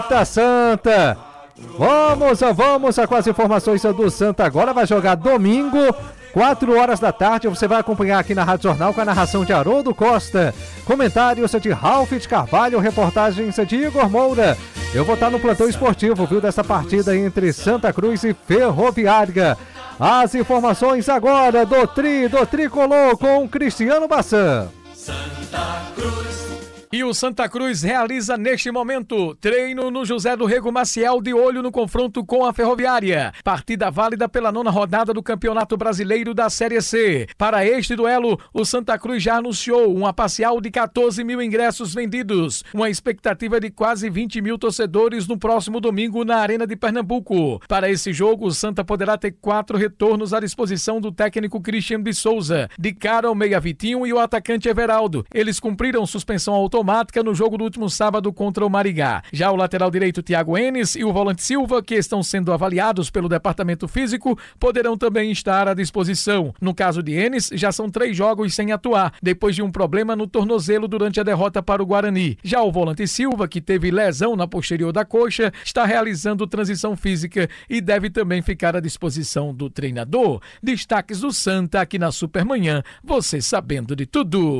Eita, Santa! Vamos com as informações do Santa agora. Vai jogar domingo, 4 horas da tarde. Você vai acompanhar aqui na Rádio Jornal com a narração de Haroldo Costa. Comentários de Ralf de Carvalho, reportagens de Igor Moura. Eu vou estar no plantão esportivo, viu, dessa partida entre Santa Cruz e Ferroviária. As informações agora do Tricolor com Cristiano Bassan. Santa Cruz. E o Santa Cruz realiza neste momento treino no José do Rego Maciel, de olho no confronto com a Ferroviária. Partida válida pela 9ª rodada do Campeonato Brasileiro da Série C. Para este duelo, o Santa Cruz já anunciou uma parcial de 14 mil ingressos vendidos. Uma expectativa de quase 20 mil torcedores no próximo domingo na Arena de Pernambuco. Para esse jogo, o Santa poderá ter 4 retornos à disposição do técnico Christian de Souza. De cara, o meia Vitinho e o atacante Everaldo. Eles cumpriram suspensão automática no jogo do último sábado contra o Marigá. Já o lateral direito Thiago Enes e o volante Silva, que estão sendo avaliados pelo departamento físico, poderão também estar à disposição. No caso de Enes, já são 3 jogos sem atuar, depois de um problema no tornozelo durante a derrota para o Guarani. Já o volante Silva, que teve lesão na posterior da coxa, está realizando transição física e deve também ficar à disposição do treinador. Destaques do Santa aqui na Supermanhã, você sabendo de tudo.